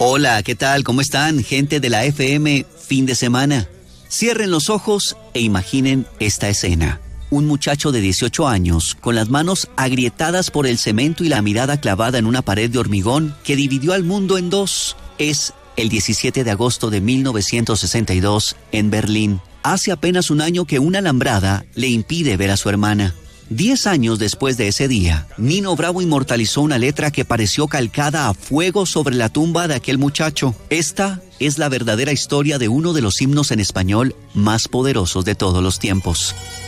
Hola, ¿qué tal? ¿Cómo están, gente de la FM? Fin de semana. Cierren los ojos e imaginen esta escena. Un muchacho de 18 años, con las manos agrietadas por el cemento y la mirada clavada en una pared de hormigón que dividió al mundo en dos. Es el 17 de agosto de 1962 en Berlín. Hace apenas un año que una alambrada le impide ver a su hermana. 10 años después de ese día, Nino Bravo inmortalizó una letra que pareció calcada a fuego sobre la tumba de aquel muchacho. Esta es la verdadera historia de uno de los himnos en español más poderosos de todos los tiempos.